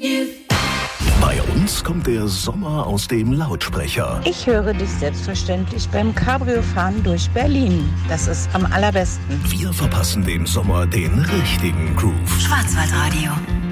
Bei uns kommt der Sommer aus dem Lautsprecher. Ich höre dich selbstverständlich beim Cabrio-Fahren durch Berlin. Das ist am allerbesten. Wir verpassen dem Sommer den richtigen Groove. Schwarzwaldradio.